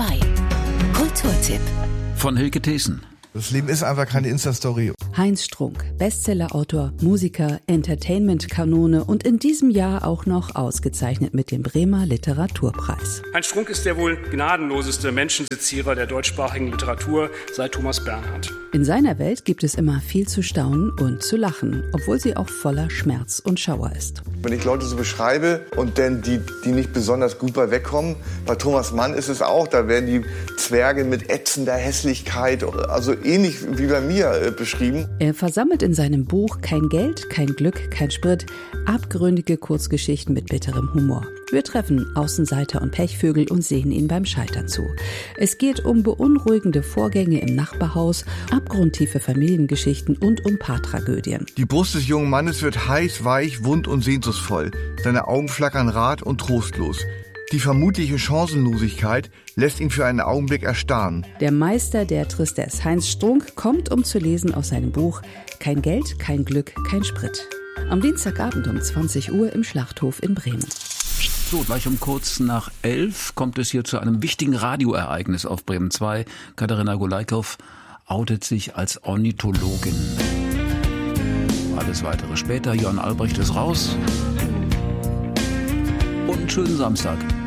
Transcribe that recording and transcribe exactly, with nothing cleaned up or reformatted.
zwei. Kulturtipp von Hilke Thesen. Das Leben ist einfach keine Insta-Story. Heinz Strunk, Bestsellerautor, Musiker, Entertainment-Kanone und in diesem Jahr auch noch ausgezeichnet mit dem Bremer Literaturpreis. Heinz Strunk ist der wohl gnadenloseste Menschensezierer der deutschsprachigen Literatur seit Thomas Bernhard. In seiner Welt gibt es immer viel zu staunen und zu lachen, obwohl sie auch voller Schmerz und Schauer ist. Wenn ich Leute so beschreibe und dann die, die nicht besonders gut bei wegkommen, bei Thomas Mann ist es auch, da werden die Zwerge mit ätzender Hässlichkeit, also ähnlich wie bei mir äh, beschrieben. Er versammelt in seinem Buch Kein Geld, kein Glück, kein Sprit abgründige Kurzgeschichten mit bitterem Humor. Wir treffen Außenseiter und Pechvögel und sehen ihnen beim Scheitern zu. Es geht um beunruhigende Vorgänge im Nachbarhaus, abgrundtiefe Familiengeschichten und um Paartragödien. Die Brust des jungen Mannes wird heiß, weich, wund und sehnsuchtsvoll. Seine Augen flackern rat und trostlos. Die vermutliche Chancenlosigkeit lässt ihn für einen Augenblick erstarren. Der Meister der Tristesse, Heinz Strunk, kommt, um zu lesen aus seinem Buch Kein Geld, kein Glück, kein Sprit. Am Dienstagabend um zwanzig Uhr im Schlachthof in Bremen. So, gleich um kurz nach elf kommt es hier zu einem wichtigen Radioereignis auf Bremen zwei. Katharina Golaikow outet sich als Ornithologin. Alles weitere später. Jörn Albrecht ist raus. Und schönen Samstag.